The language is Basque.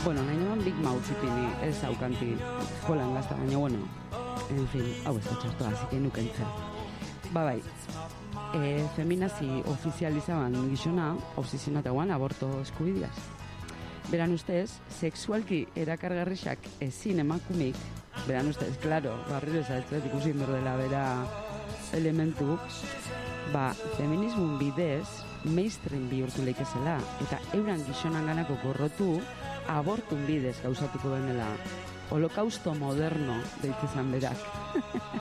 Bueno, nahi neban Big Mouth ipini, ez haukanti eskolan gazta, baina, bueno, en fin, hau ez da txartoa, así que nukentzen. Bai, feminazi ofizializaban gizona, obsesionatagoan aborto eskubideaz. Beran ustez, sexualki erakargarrixak ezin emakumik, beran ustez, claro, barriro ezatzen ikusi dela bera elementu, feminismun bidez, mainstream bihurtu leikezela, eta euran gizonan ganako gorrotu, abortun bidez gauzatuko denela. Holokausto moderno deitzezan berak.